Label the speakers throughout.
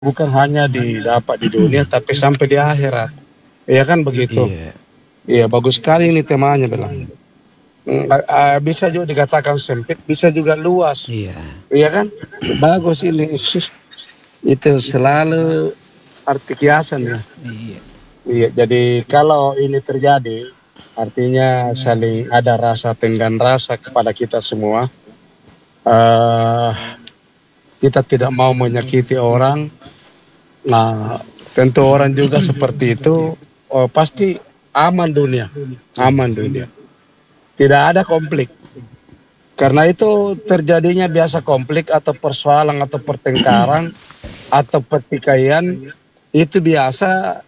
Speaker 1: bukan hanya didapat di dunia tapi sampai di akhirat. Iya kan begitu.
Speaker 2: Iya.
Speaker 1: Iya, bagus sekali ini temanya bilang. Bisa juga dikatakan sempit, bisa juga luas.
Speaker 2: Iya.
Speaker 1: Iya kan? Bagus ini. Itu selalu arti kiasan ya.
Speaker 2: Iya.
Speaker 1: Iya, jadi kalau ini terjadi, artinya saling ada rasa tenggang rasa kepada kita semua. Kita tidak mau menyakiti orang. Nah, tentu orang juga seperti itu, pasti aman dunia. Tidak ada konflik. Karena itu terjadinya biasa konflik atau persoalan atau pertengkaran atau pertikaian itu biasa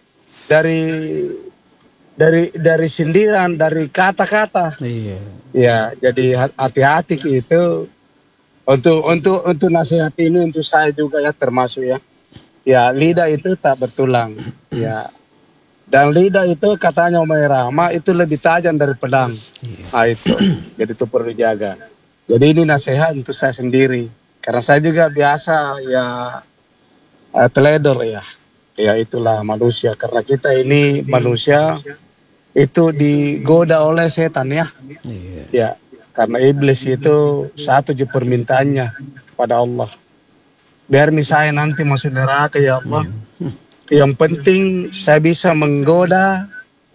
Speaker 1: dari sindiran, dari kata-kata.
Speaker 2: Iya.
Speaker 1: Ya, jadi hati-hati itu untuk nasihat ini untuk saya juga ya termasuk ya. Ya, lidah itu tak bertulang. Ya. Dan lidah itu katanya Umay Rahma itu lebih tajam dari pedang.
Speaker 2: Iya.
Speaker 1: Nah itu, jadi itu perlu dijaga. Jadi ini nasihat untuk saya sendiri. Karena saya juga biasa ya teledor ya. Ya itulah manusia. Karena kita ini manusia itu digoda oleh setan ya.
Speaker 2: Iya.
Speaker 1: Ya, karena iblis itu satu je permintaannya kepada Allah. Biar misalnya nanti masuk neraka ya Allah. Yang penting saya bisa menggoda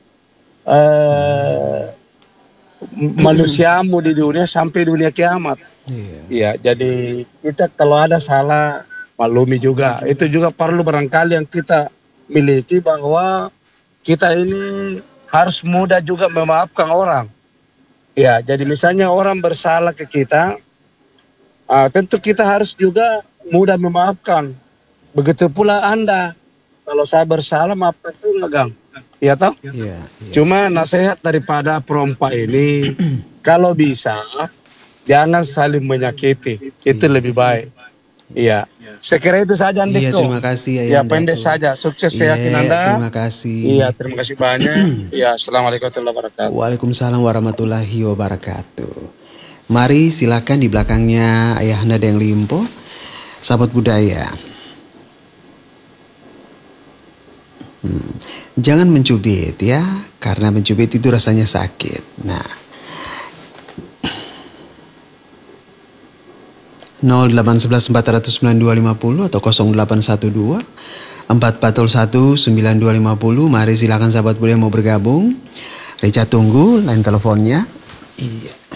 Speaker 1: manusiamu di dunia sampai dunia kiamat.
Speaker 2: Iya.
Speaker 1: Ya, jadi kita kalau ada salah maklumi juga. Itu juga perlu barangkali yang kita miliki bahwa kita ini harus mudah juga memaafkan orang. Ya, jadi misalnya orang bersalah ke kita, tentu kita harus juga mudah memaafkan. Begitu pula Anda. Kalau saya bersalah maafkan itu legang. Ya toh?
Speaker 2: Iya.
Speaker 1: Cuma nasihat daripada perompak ini, kalau bisa jangan saling menyakiti. Itu lebih baik. Iya. Saya kira itu saja Andiko.
Speaker 2: Iya, terima kasih
Speaker 1: ya pendek saja. Sukses saya yakin Anda.
Speaker 2: Terima kasih.
Speaker 1: Iya, terima kasih banyak. Iya, assalamualaikum warahmatullahi wabarakatuh.
Speaker 2: Waalaikumsalam warahmatullahi wabarakatuh. Mari silakan di belakangnya Ayahanda Deng Limpo, sahabat budaya. Jangan mencubit ya, karena mencubit itu rasanya sakit. Nah, 0811-409-250 atau 0812-441-9250. Mari silakan sahabat budaya mau bergabung. Rica tunggu line teleponnya. Iya.